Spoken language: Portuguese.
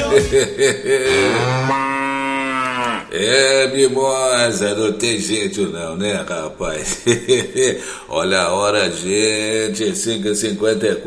É, mimosa, não tem jeito não, né, rapaz? Olha a hora, gente, 5h54.